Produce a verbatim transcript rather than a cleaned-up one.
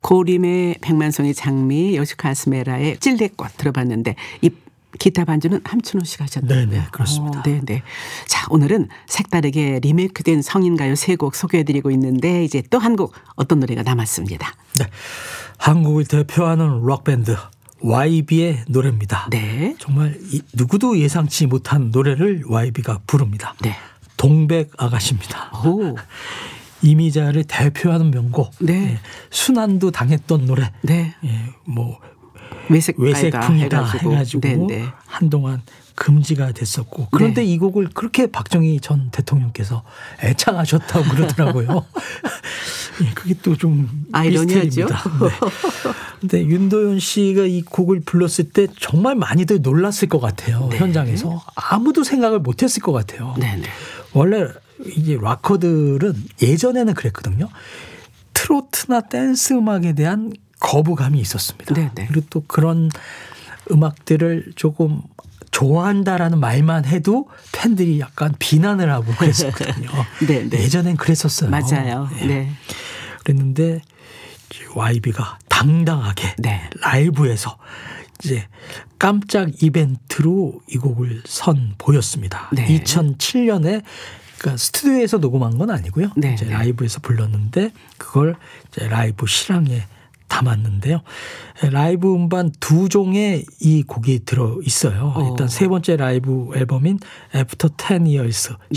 고림의 백만송이 장미, 요시카스메라의 찔레꽃 들어봤는데 이 기타 반주는 함춘호 씨가 하셨다고요? 네네, 그렇습니다. 어, 네네. 자, 오늘은 색다르게 리메이크된 성인가요 세 곡 소개해드리고 있는데 이제 또 한 곡 어떤 노래가 남았습니다. 네, 한국을 대표하는 록밴드 와이비의 노래입니다. 네. 정말 이, 누구도 예상치 못한 노래를 와이비가 부릅니다. 네. 동백 아가씨입니다. 오. 이미자를 대표하는 명곡. 네. 예, 순환도 당했던 노래. 네. 예, 뭐 외색 외색풍이다 해가지고, 해가지고 네네. 한동안 금지가 됐었고 그런데 네. 이 곡을 그렇게 박정희 전 대통령께서 애창하셨다고 그러더라고요. 예, 그게 또 좀 아이러니하죠. 그런데 네. 윤도현 씨가 이 곡을 불렀을 때 정말 많이들 놀랐을 것 같아요. 네. 현장에서 아무도 생각을 못했을 것 같아요. 네네. 원래 이게 락커들은 예전에는 그랬거든요. 트로트나 댄스 음악에 대한 거부감이 있었습니다. 네네. 그리고 또 그런 음악들을 조금 좋아한다라는 말만 해도 팬들이 약간 비난을 하고 그랬었거든요. 네네. 예전엔 그랬었어요. 맞아요. 네. 네. 그랬는데 와이비가 당당하게 네. 라이브에서 이제 깜짝 이벤트로 이 곡을 선보였습니다. 네. 이천칠 년에 그러니까 스튜디오에서 녹음한 건 아니고요. 네. 이제 라이브에서 불렀는데 그걸 이제 라이브 실황에 담았는데요. 라이브 음반 두 종의 이 곡이 들어 있어요. 어. 일단 세 번째 라이브 앨범인 After ten years